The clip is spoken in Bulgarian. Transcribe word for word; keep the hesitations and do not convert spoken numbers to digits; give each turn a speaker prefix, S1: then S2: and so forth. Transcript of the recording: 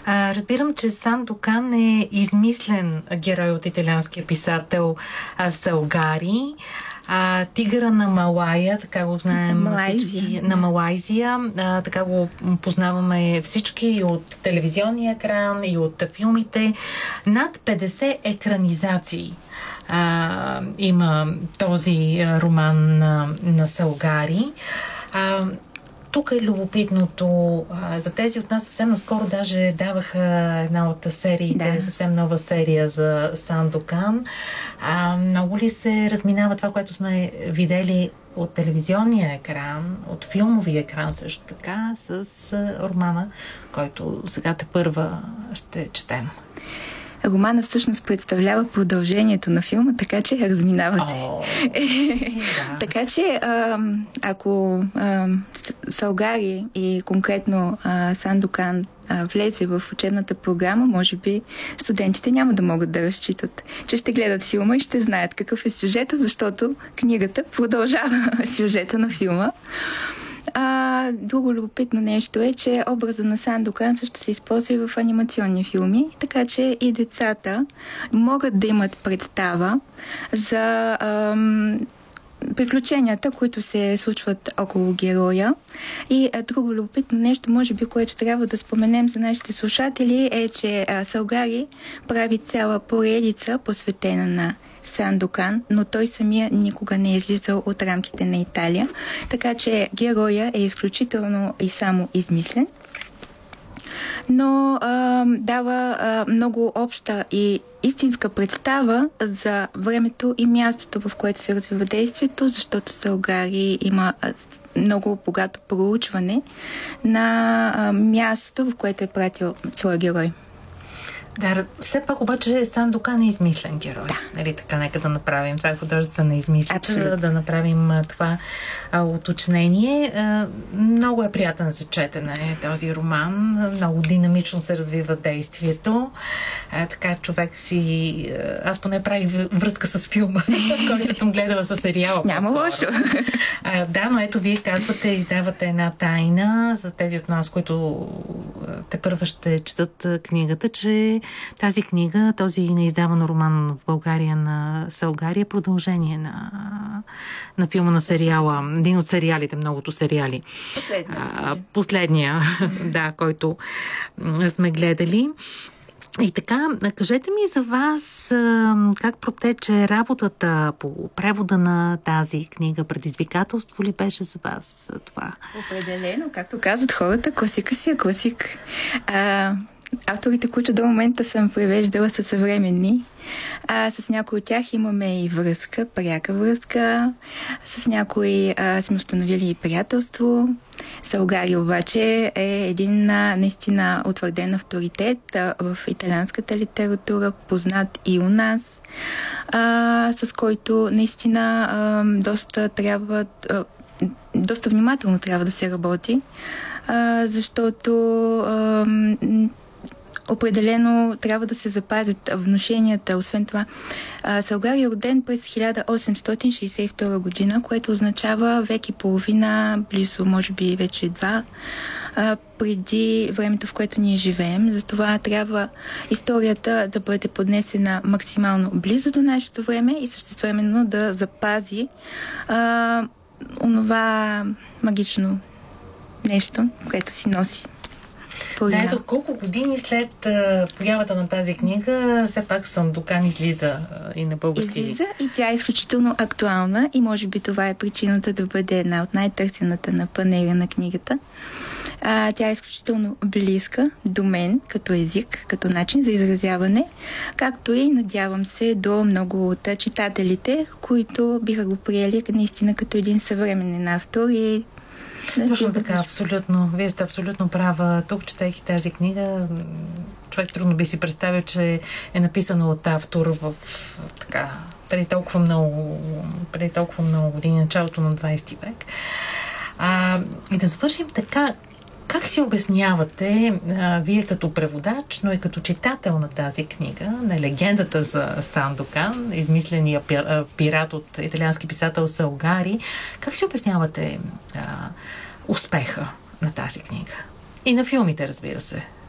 S1: А, разбирам, че Сандокан е измислен герой от италианския писател а, Салгари. А, Тигъра на Малая, така го знаем
S2: Малайзия.
S1: всички, на Малайзия, а, така го познаваме всички от телевизионния екран и от филмите. Над петдесет екранизации а, има този роман на, на Салгари. А, Тук е любопитното. А, за тези от нас съвсем наскоро даже даваха една от сериите, да. съвсем нова серия за Сандокан. А, много ли се разминава това, което сме видели от телевизионния екран, от филмовия екран също така, с романа, който сега тепърва ще четем?
S2: Романа всъщност представлява продължението на филма, така че разминава се.
S1: О, да.
S2: Така че а, ако а, Салгари и конкретно а, Сандокан а, влезе в учебната програма, може би студентите няма да могат да разчитат, че ще гледат филма и ще знаят какъв е сюжета, защото книгата продължава сюжета на филма. А, друго любопитно нещо е, че образа на Сандокан също се използва и в анимационни филми, така че и децата могат да имат представа за ам, приключенията, които се случват около героя. И а, друго любопитно нещо, може би, което трябва да споменем за нашите слушатели, е, че а, Салгари прави цяла поредица, посветена на Сандокан, но той самия никога не е излизал от рамките на Италия. Така че героя е изключително и само измислен, но а, дава а, много обща и истинска представа за времето и мястото, в което се развива действието, защото Салгари има а, много богато проучване на а, мястото, в което е пратил своя герой.
S1: Да, все пак обаче Сандокан е измислен герой.
S2: Да.
S1: Нали, така, нека да направим това художествена измислица,
S2: Абсолютно.
S1: да направим а, това а, уточнение. А, много е приятен за четене този роман. Много динамично се развива действието. А, така човек си... Аз поне правих връзка с филма, който съм гледала със сериала.
S2: Няма лошо.
S1: А, да, но ето вие казвате, издавате една тайна за тези от нас, които тепърва ще четат книгата, че тази книга, този неиздаван роман в България на Салгари е продължение на, на филма, на сериала. Един от сериалите, многото сериали.
S2: Последния.
S1: А, последния, да, който сме гледали. И така, кажете ми за вас как протече работата по превода на тази книга. Предизвикателство ли беше за вас това?
S2: Определено, както казват хората, класика си е класик. А, авторите, които до момента съм превеждала, са съвременни. А, с някои от тях имаме и връзка, пряка връзка. С някои а, сме установили и приятелство. Салгари обаче е един а, наистина утвърден авторитет а, в италианската литература, познат и у нас, а, с който наистина а, доста трябва... А, доста внимателно трябва да се работи, а, защото а, определено трябва да се запазят внушенията. Освен това, Салгари е роден през хиляда осемстотин шейсет и втора година, което означава век и половина, близо, може би вече два, преди времето, в което ние живеем. Затова трябва историята да бъде поднесена максимално близо до нашето време и същевременно да запази а, онова магично нещо, което си носи.
S1: Да, ето колко години след а, появата на тази книга, все пак Сандокан излиза а, и на български.
S2: Излиза и тя е изключително актуална и може би това е причината да бъде една от най-търсената на панаира на книгата. А, тя е изключително близка до мен като език, като начин за изразяване, както и, надявам се, до много от читателите, които биха го приели наистина като един съвременен автор и
S1: точно така, абсолютно. Вие сте абсолютно права. Тук, четейки тази книга, човек трудно би си представил, че е написано от автор в така, преди толкова много, преди толкова много години, началото на двайсети век. А, и да завършим така, как си обяснявате, а, вие като преводач, но и като читател на тази книга, на легендата за Сандокан, измисления пират от италиански писател Салгари, как си обяснявате а, успеха на тази книга? И на филмите, разбира се.